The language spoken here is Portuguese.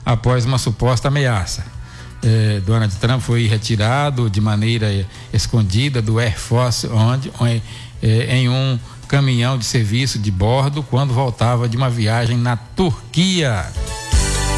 após uma suposta ameaça. Donald Trump foi retirado de maneira escondida do Air Force em um caminhão de serviço de bordo quando voltava de uma viagem na Turquia.